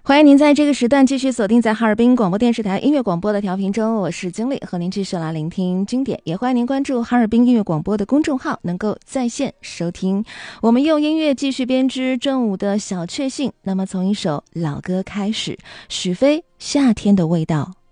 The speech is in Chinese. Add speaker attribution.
Speaker 1: 欢迎您在这个时段继续锁定在哈尔滨广播电视台音乐广播的调频中，我是经理，和您继续来聆听经典。也欢迎您关注哈尔滨音乐广播的公众号，能够在线收听。我们用音乐继续编织正午的小确幸。那么从一首老歌开始，许飞《夏天的味道》。